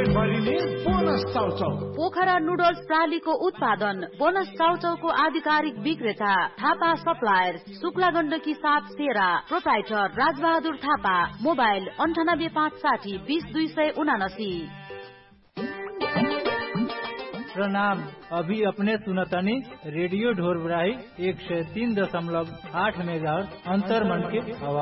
भरिने bonus chow chow. पोखरा noodles प्रालीको उत्पादन bonus चाउचाउको आधिकारिक विक्रेता थापा सप्लायर्स, शुक्ला गण्डकी 7 सेरा, प्रोप्राइटर राजबहादुर थापा। मोबाइल 9856 20279। प्रणाम। अभी अपने सुनतनी रेडियो ढोरबराही 103.8 मेगाहर्ट्ज अंतर्मन के आवाज।